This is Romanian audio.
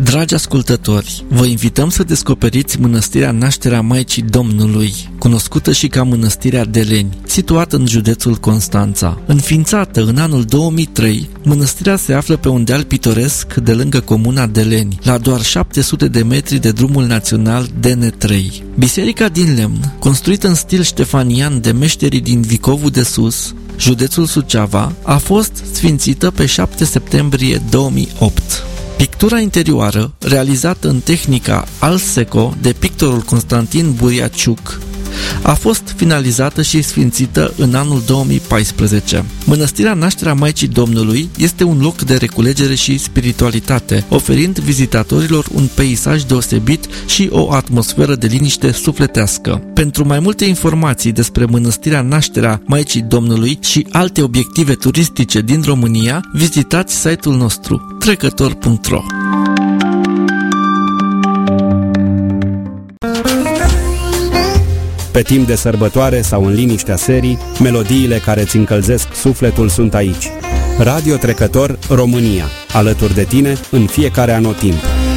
Dragi ascultători, vă invităm să descoperiți Mănăstirea Nașterea Maicii Domnului, cunoscută și ca Mănăstirea Deleni, situată în județul Constanța. Înființată în anul 2003, mănăstirea se află pe un deal pitoresc de lângă comuna Deleni, la doar 700 de metri de drumul național DN3. Biserica din lemn, construită în stil ștefanian de meșterii din Vicovul de Sus, județul Suceava, a fost sfințită pe 7 septembrie 2008. Pictura interioară, realizată în tehnica Al Seco de pictorul Constantin Buriaciuc, a fost finalizată și sfințită în anul 2014. Mănăstirea Nașterea Maicii Domnului este un loc de reculegere și spiritualitate, oferind vizitatorilor un peisaj deosebit și o atmosferă de liniște sufletească. Pentru mai multe informații despre Mănăstirea Nașterea Maicii Domnului și alte obiective turistice din România, vizitați site-ul nostru trecător.ro. Pe timp de sărbătoare sau în liniștea serii, melodiile care îți încălzesc sufletul sunt aici. Radio Trecător România, alături de tine în fiecare anotimp.